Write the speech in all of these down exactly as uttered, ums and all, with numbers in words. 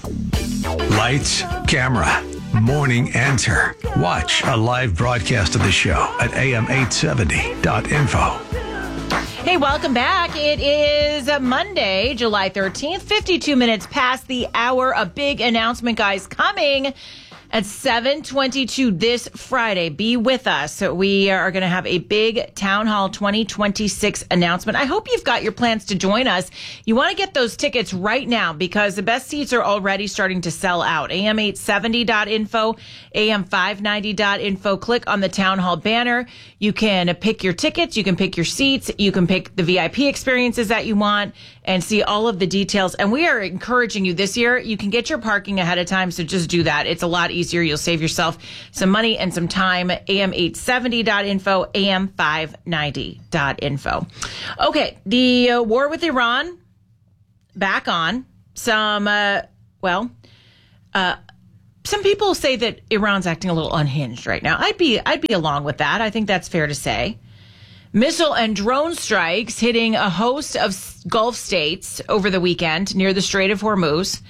Lights, camera, morning answer. Watch a live broadcast of the show at A M eight seventy dot info. Hey, welcome back. It is Monday, July thirteenth, fifty-two minutes past the hour. A big announcement, guys, coming at seven twenty-two this Friday. Be with us. We are going to have a big Town Hall twenty twenty-six announcement. I hope you've got your plans to join us. You want to get those tickets right now because the best seats are already starting to sell out. A M eight seventy dot info, A M five ninety dot info. Click on the Town Hall banner. You can pick your tickets. You can pick your seats. You can pick the V I P experiences that you want and see all of the details. And we are encouraging you this year. You can get your parking ahead of time, so just do that. It's a lot easier. You'll save yourself some money and some time. A M eight seventy dot info, A M five ninety dot info. Okay, the uh, war with Iran back on. Some, uh, well, uh, some people say that Iran's acting a little unhinged right now. I'd be, I'd be along with that. I think that's fair to say. Missile and drone strikes hitting a host of Gulf states over the weekend near the Strait of Hormuz.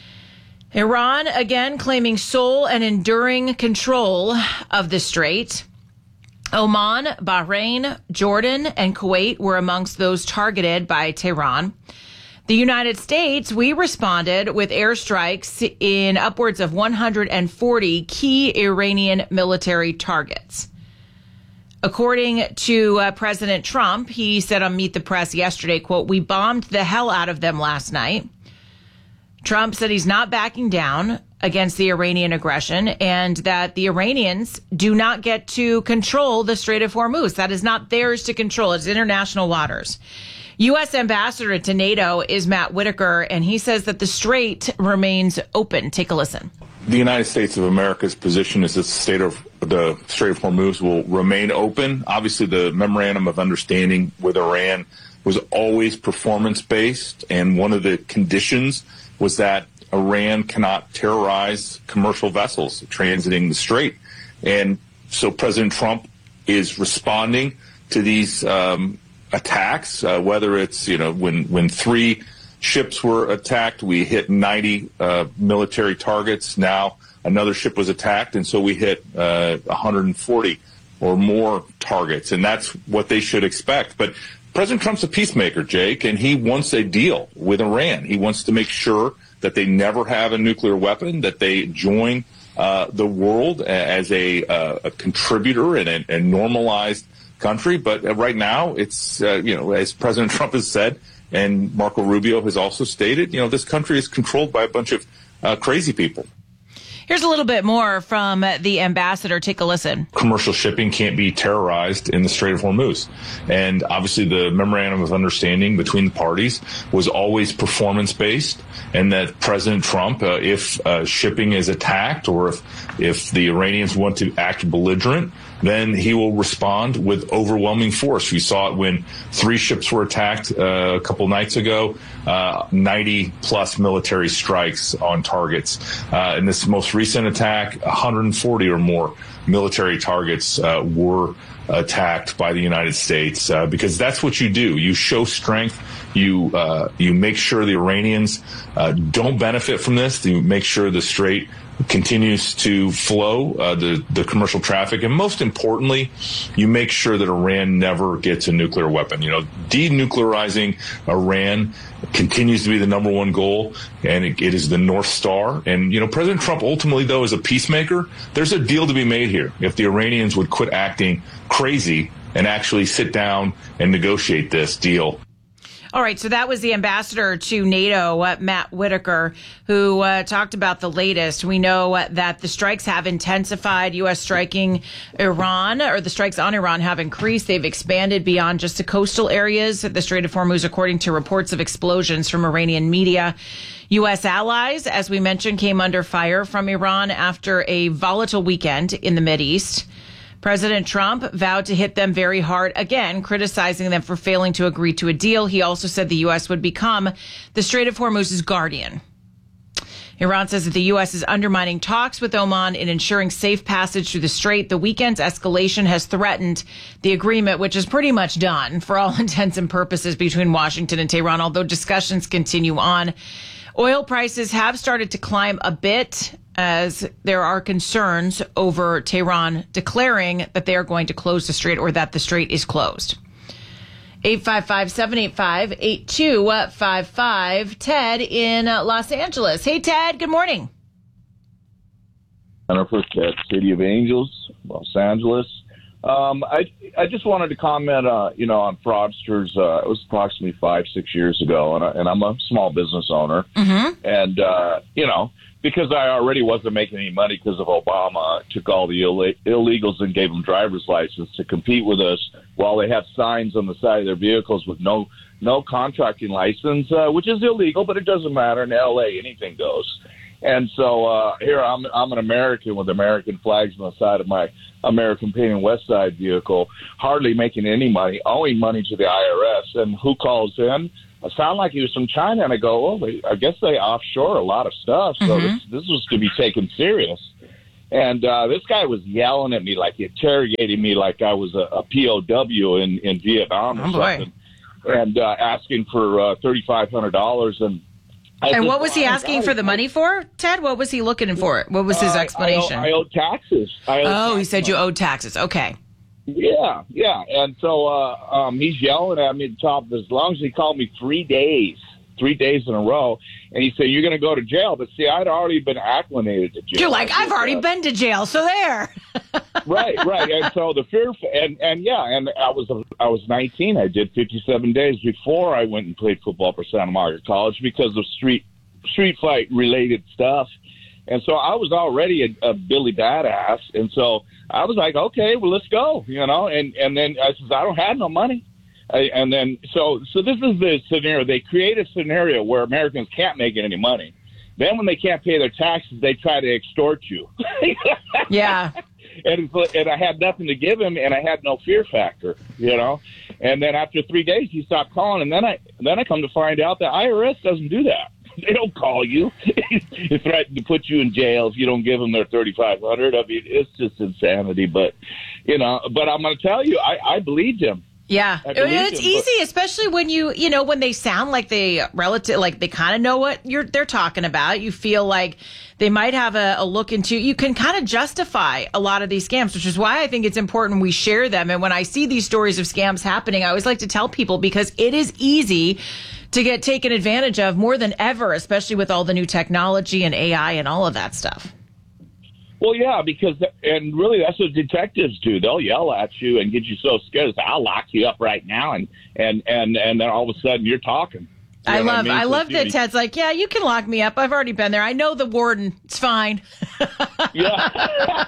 Iran again claiming sole and enduring control of the strait. Oman, Bahrain, Jordan, and Kuwait were amongst those targeted by Tehran. The United States, we responded with airstrikes in upwards of one hundred forty key Iranian military targets. According to uh, President Trump, he said on Meet the Press yesterday, quote, "We bombed the hell out of them last night." Trump said he's not backing down against the Iranian aggression and that the Iranians do not get to control the Strait of Hormuz. That is not theirs to control. It's international waters. U S Ambassador to NATO is Matt Whitaker, and he says that the strait remains open. Take a listen. The United States of America's position is that the state of the Strait of Hormuz will remain open. Obviously, the memorandum of understanding with Iran was always performance-based, and one of the conditions was that Iran cannot terrorize commercial vessels transiting the strait. And so President Trump is responding to these um, attacks, uh, whether it's, you know, when, when three ships were attacked, we hit ninety uh, military targets. Now another ship was attacked, and so we hit uh, one hundred forty or more targets, and that's what they should expect. But President Trump's a peacemaker, Jake, and he wants a deal with Iran. He wants to make sure that they never have a nuclear weapon, that they join uh, the world as a, uh, a contributor and a, a normalized country. But right now, it's, uh, you know, as President Trump has said, and Marco Rubio has also stated, you know, this country is controlled by a bunch of uh, crazy people. Here's a little bit more from the ambassador. Take a listen. Commercial shipping can't be terrorized in the Strait of Hormuz. And obviously the memorandum of understanding between the parties was always performance-based, and that President Trump, uh, if uh, shipping is attacked or if, if the Iranians want to act belligerent, then he will respond with overwhelming force. We saw it when three ships were attacked uh, a couple nights ago, uh, ninety plus military strikes on targets. Uh, in this most recent attack, one hundred forty or more military targets uh, were attacked by the United States, uh, because that's what you do. You show strength. You uh, you make sure the Iranians uh, don't benefit from this. You make sure the strait continues to flow, uh, the, the commercial traffic. And most importantly, you make sure that Iran never gets a nuclear weapon. You know, denuclearizing Iran continues to be the number one goal, and it, it is the North Star. And, you know, President Trump ultimately, though, is a peacemaker. There's a deal to be made here if the Iranians would quit acting crazy and actually sit down and negotiate this deal. All right, so that was the ambassador to NATO, uh, Matt Whitaker, who uh, talked about the latest. We know uh, that the strikes have intensified. U S striking Iran, or the strikes on Iran have increased. They've expanded beyond just the coastal areas at the Strait of Hormuz, according to reports of explosions from Iranian media. U S allies, as we mentioned, came under fire from Iran after a volatile weekend in the Mideast. President Trump vowed to hit them very hard again, criticizing them for failing to agree to a deal. He also said the U S would become the Strait of Hormuz's guardian. Iran says that the U S is undermining talks with Oman in ensuring safe passage through the strait. The weekend's escalation has threatened the agreement, which is pretty much done for all intents and purposes between Washington and Tehran, although discussions continue on. Oil prices have started to climb a bit as there are concerns over Tehran declaring that they are going to close the strait or that the strait is closed. eight five five, seven eight five, eight two five five. Ted in Los Angeles. Hey, Ted, good morning. Jennifer, Ted, City of Angels, Los Angeles. Um, I I just wanted to comment, uh, you know, on fraudsters. Uh, it was approximately five, six years ago, and, I, and I'm a small business owner. Mm-hmm. And, uh, you know, because I already wasn't making any money because of Obama, took all the Ill- illegals and gave them driver's license to compete with us while they have signs on the side of their vehicles with no no contracting license, uh, which is illegal, but it doesn't matter. In L A, anything goes. And so uh, here I'm I'm an American with American flags on the side of my American Painted West Side vehicle, hardly making any money, owing money to the I R S. And who calls in? I sound like he was from China, and I go, oh, they, I guess they offshore a lot of stuff, so mm-hmm. this, this was to be taken serious. And uh, this guy was yelling at me, like interrogating me like I was a, a P O W in, in Vietnam or oh, something, boy. and uh, asking for uh, thirty-five hundred dollars. And I and said, what was he well, asking for the money for, Ted? What was he looking for? What was his uh, explanation? I, I, owe, I owe taxes. I owe oh, tax he said money. You owed taxes. Okay. Yeah, yeah. And so uh, um, he's yelling at me at the top. As long as he called me three days, three days in a row, and he said, you're going to go to jail. But see, I'd already been acclimated to jail. You're like, I've already uh, been to jail, so there. right, right. And so the fear, and, and yeah, and I was I was nineteen. I did fifty-seven days before I went and played football for Santa Monica College because of street street fight related stuff. And so I was already a, a Billy Badass. And so I was like, okay, well, let's go, you know. And, and then I says, I don't have no money. I, and then so so this is the scenario. They create a scenario where Americans can't make any money. Then when they can't pay their taxes, they try to extort you. Yeah. And, and I had nothing to give him, and I had no fear factor, you know. And then after three days, he stopped calling. And then I then I come to find out that I R S doesn't do that. They don't call you. They threaten to put you in jail if you don't give them their thirty-five hundred. I mean, it's just insanity. But, you know, but I'm going to tell you, I, I believed him. Yeah, it's him, easy, but, especially when you, you know, when they sound like they relative, like they kind of know what you're they're talking about. You feel like they might have a, a look into. You can kind of justify a lot of these scams, which is why I think it's important we share them. And when I see these stories of scams happening, I always like to tell people because it is easy to get taken advantage of more than ever, especially with all the new technology and A I and all of that stuff. Well, yeah, because, and really that's what detectives do. They'll yell at you and get you so scared. Say, I'll lock you up right now. And, and, and, and then all of a sudden you're talking. You I love, I, mean? I so love that Ted's like, yeah, you can lock me up. I've already been there. I know the warden. It's fine. Yeah.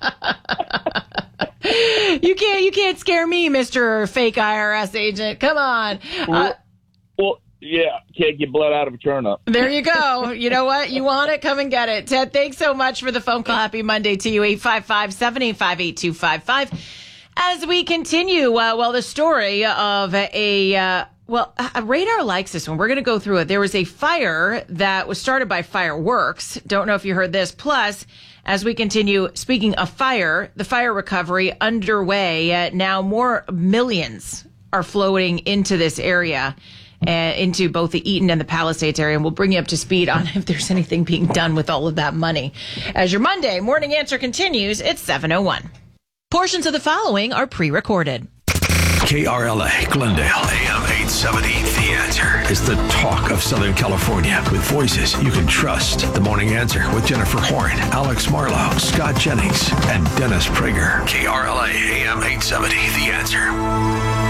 you can't, you can't scare me, Mister Fake I R S agent. Come on. Well, uh, well yeah, can't get blood out of a turnip. There you go. You know what? You want it? Come and get it. Ted, thanks so much for the phone call. Happy Monday to you. eight five five, seven eight five, eight two five five. As we continue, uh, well, the story of a, uh, well, uh, Radar likes this one. We're going to go through it. There was a fire that was started by fireworks. Don't know if you heard this. Plus, as we continue, speaking of fire, the fire recovery underway. Uh, now more millions are floating into this area. Uh, into both the Eaton and the Palisades area, and we'll bring you up to speed on if there's anything being done with all of that money. As your Monday Morning Answer continues, it's seven oh one. Portions of the following are pre-recorded. K R L A, Glendale, A M eight seventy. The Answer is the talk of Southern California with voices you can trust. The Morning Answer with Jennifer Horn, Alex Marlowe, Scott Jennings, and Dennis Prager. K R L A, A M eight seventy. The Answer.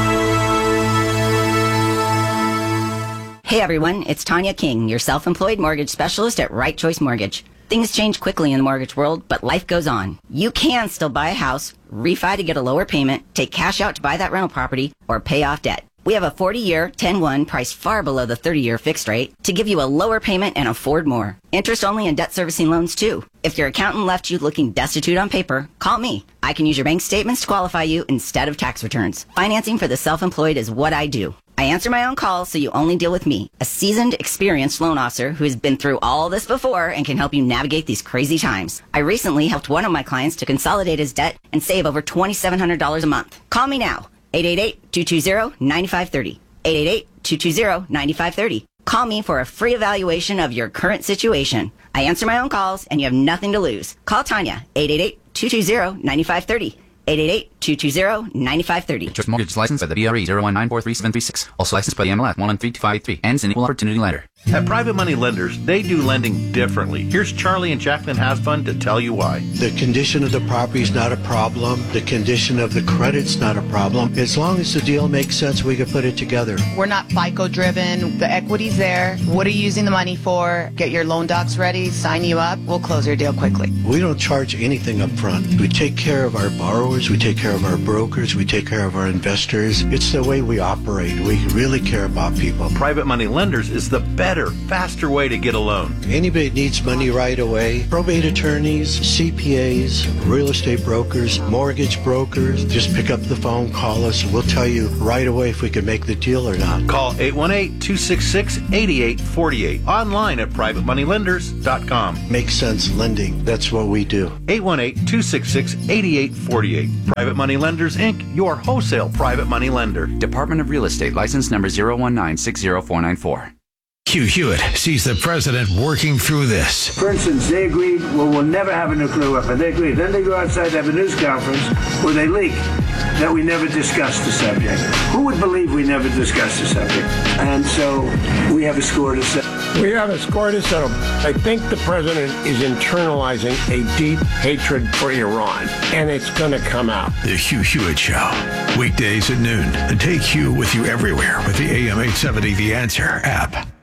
Hey everyone, it's Tanya King, your self-employed mortgage specialist at Right Choice Mortgage. Things change quickly in the mortgage world, but life goes on. You can still buy a house, refi to get a lower payment, take cash out to buy that rental property, or pay off debt. We have a forty-year, ten one priced far below the thirty-year fixed rate to give you a lower payment and afford more. Interest only and debt servicing loans too. If your accountant left you looking destitute on paper, call me. I can use your bank statements to qualify you instead of tax returns. Financing for the self-employed is what I do. I answer my own calls, so you only deal with me, a seasoned, experienced loan officer who has been through all this before and can help you navigate these crazy times. I recently helped one of my clients to consolidate his debt and save over twenty-seven hundred dollars a month. Call me now, eight eight eight, two two zero, nine five three zero, eight eight eight, two two zero, nine five three zero. Call me for a free evaluation of your current situation. I answer my own calls, and you have nothing to lose. Call Tanya, eight eight eight, two two zero, nine five three zero. eight eight eight, two two zero, nine five three zero. Choice Mortgage licensed by the B R E zero one nine four three seven three six. Also licensed by the M L S one one three two five three. Ends in equal opportunity lender. At Private Money Lenders, they do lending differently. Here's Charlie and Jacqueline Hasfun to tell you why. The condition of the property is not a problem. The condition of the credit's not a problem. As long as the deal makes sense, we can put it together. We're not FICO driven. The equity's there. What are you using the money for? Get your loan docs ready, sign you up. We'll close your deal quickly. We don't charge anything up front. We take care of our borrowers. We take care of our brokers. We take care of our investors. It's the way we operate. We really care about people. Private Money Lenders is the better, faster way to get a loan. Anybody needs money right away. Probate attorneys, C P As, real estate brokers, mortgage brokers. Just pick up the phone, call us, and we'll tell you right away if we can make the deal or not. Call eight one eight, two six six, eight eight four eight. Online at private money lenders dot com. Make sense lending. That's what we do. eight one eight, two six six, eight eight four eight. Private Money Lenders, Incorporated, your wholesale private money lender. Department of Real Estate, license number zero one nine six zero four nine four. Hugh Hewitt sees the president working through this. For instance, they agreed, well, we'll never have a nuclear weapon. They agreed. Then they go outside to have a news conference where they leak that we never discussed the subject. Who would believe we never discussed the subject? And so we have a score to settle. We have a score to settle. I think the president is internalizing a deep hatred for Iran, and it's going to come out. The Hugh Hewitt Show. Weekdays at noon. And take Hugh with you everywhere with the A M eight seventy The Answer app.